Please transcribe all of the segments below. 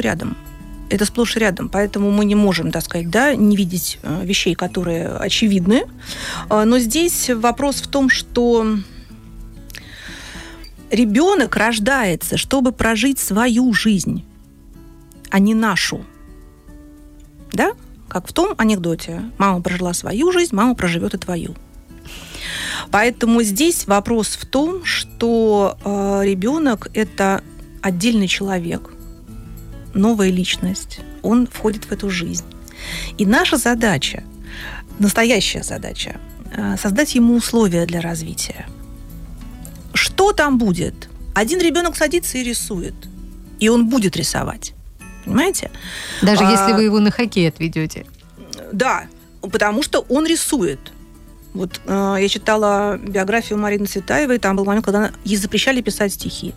рядом. Это сплошь и рядом. Поэтому мы не можем, так сказать, не видеть вещей, которые очевидны. Но здесь вопрос в том, что ребенок рождается, чтобы прожить свою жизнь, а не нашу. Да? Как в том анекдоте. Мама прожила свою жизнь, мама проживет и твою. Поэтому здесь вопрос в том, что ребенок – это отдельный человек, новая личность. Он входит в эту жизнь. И наша задача, настоящая задача, создать ему условия для развития. Что там будет? Один ребенок садится и рисует. И он будет рисовать. Понимаете? Даже если вы его на хоккей отведете. Да, потому что он рисует. Вот я читала биографию Марины Цветаевой, там был момент, когда ей запрещали писать стихи.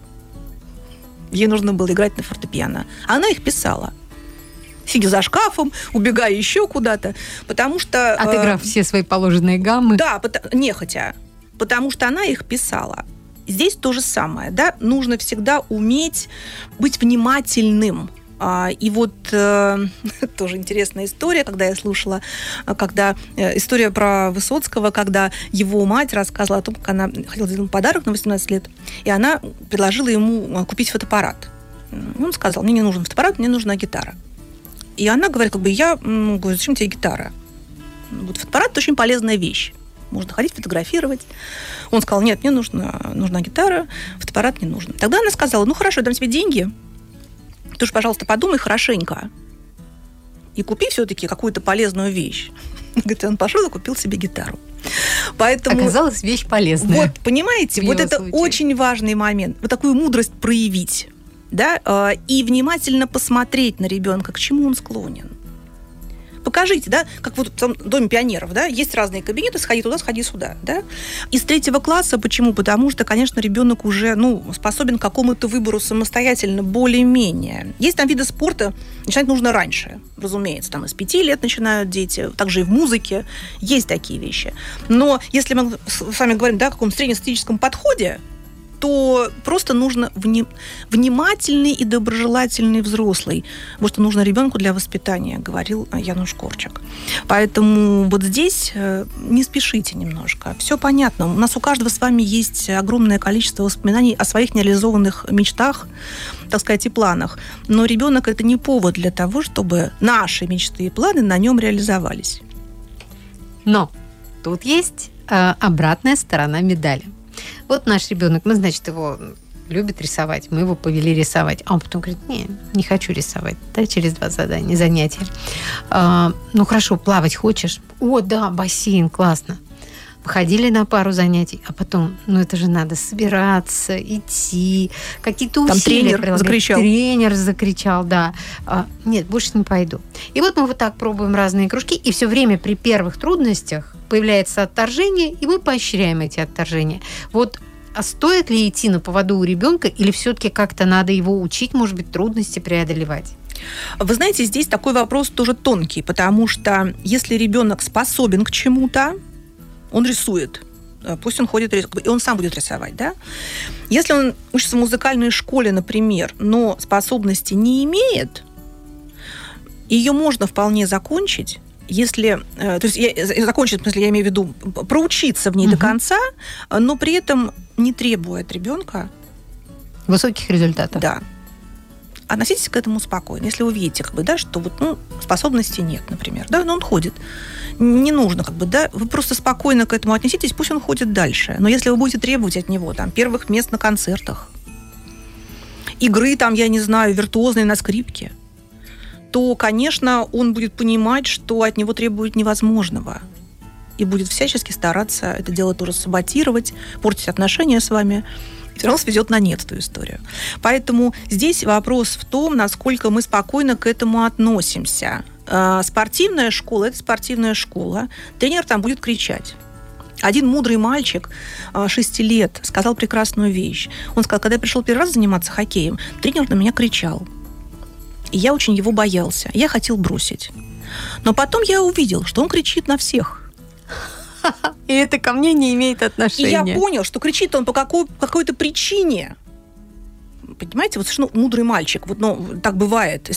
Ей нужно было играть на фортепиано. Она их писала. Сидя за шкафом, убегая еще куда-то. Потому что... Отыграв все свои положенные гаммы. Да, нехотя. Потому что она их писала. Здесь то же самое. Да? Нужно всегда уметь быть внимательным. И вот тоже интересная история, когда я слушала, история про Высоцкого, когда его мать рассказывала о том, как она хотела сделать ему подарок на 18 лет, и она предложила ему купить фотоаппарат. Он сказал: мне не нужен фотоаппарат, мне нужна гитара. И она говорит, говорю, зачем тебе гитара? Вот фотоаппарат – это очень полезная вещь. Можно ходить, фотографировать. Он сказал: нет, мне нужна гитара, фотоаппарат не нужен. Тогда она сказала: ну хорошо, я дам тебе деньги, ты уж, пожалуйста, подумай хорошенько и купи все-таки какую-то полезную вещь. Говорит, он пошел и купил себе гитару. Поэтому... Оказалась вещь полезная. Вот, понимаете, вот это случае. Очень важный момент. Вот такую мудрость проявить, да, и внимательно посмотреть на ребенка, к чему он склонен. Покажите, да, как вот в Доме пионеров, да, есть разные кабинеты, сходи туда, сходи сюда, да. Из 3 класса почему? Потому что, конечно, ребенок уже, способен к какому-то выбору самостоятельно, более-менее. Есть там виды спорта, начинать нужно раньше, разумеется, там и с 5 лет начинают дети, также и в музыке, есть такие вещи. Но если мы с вами говорим, да, о каком-то среднестатистическом подходе, то просто нужно внимательный и доброжелательный взрослый. Вот что нужно ребенку для воспитания, говорил Януш Корчак. Поэтому вот здесь не спешите немножко. Все понятно. У нас у каждого с вами есть огромное количество воспоминаний о своих нереализованных мечтах, так сказать, и планах. Но ребенок – это не повод для того, чтобы наши мечты и планы на нем реализовались. Но тут есть обратная сторона медали. Вот наш ребенок, мы, значит, его любит рисовать, мы его повели рисовать, а он потом говорит: не хочу рисовать, да, через 2 занятия. Ну хорошо, плавать хочешь? О, да, бассейн, классно. Ходили на пару занятий, а потом, это же надо собираться, идти, какие-то усилия. Там тренер закричал. Тренер закричал, да. Нет, больше не пойду. И вот мы вот так пробуем разные кружки, и все время при первых трудностях появляется отторжение, и мы поощряем эти отторжения. Вот, а стоит ли идти на поводу у ребенка, или все-таки как-то надо его учить, может быть, трудности преодолевать? Вы знаете, здесь такой вопрос тоже тонкий, потому что если ребенок способен к чему-то, он рисует. Пусть он ходит, и он сам будет рисовать, да? Если он учится в музыкальной школе, например, но способности не имеет, ее можно вполне закончить, если... То есть закончить, в смысле, я имею в виду, проучиться в ней до конца, но при этом не требуя от ребенка высоких результатов. Да. Относитесь к этому спокойно. Если вы видите, что способностей нет, например, да, но он ходит. Не нужно, вы просто спокойно к этому отнеситесь, пусть он ходит дальше. Но если вы будете требовать от него первых мест на концертах, игры виртуозной на скрипке, то, конечно, он будет понимать, что от него требуют невозможного. И будет всячески стараться это дело тоже саботировать, портить отношения с вами. Все равно сведет на нет эту историю. Поэтому здесь вопрос в том, насколько мы спокойно к этому относимся. Спортивная школа – это спортивная школа. Тренер там будет кричать. Один мудрый мальчик 6 лет сказал прекрасную вещь. Он сказал: когда я пришел первый раз заниматься хоккеем, тренер на меня кричал. И я очень его боялся. Я хотел бросить. Но потом я увидел, что он кричит на всех. И это ко мне не имеет отношения. И я понял, что кричит он по какой-то причине. Понимаете, вот что мудрый мальчик. Так бывает.